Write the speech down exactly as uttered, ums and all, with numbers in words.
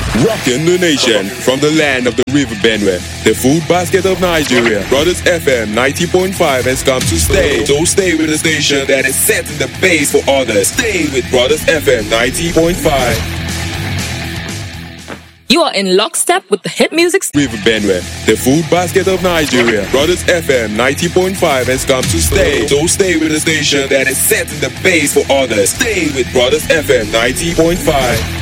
Rocking the nation from the land of the River Benue, the food basket of Nigeria. Brothers F M ninety point five has come to stay. So stay with the station that is setting the pace for others. Stay with Brothers F M ninety point five. You are in lockstep with the hit music. River Benue, the food basket of Nigeria. Brothers F M ninety point five has come to stay. So stay with the station that is setting the pace for others. Stay with Brothers F M ninety point five.